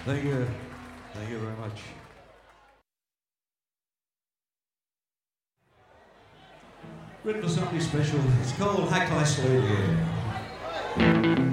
Thank you. Thank you very much. Written for somebody special. It's called How Can I Slow You?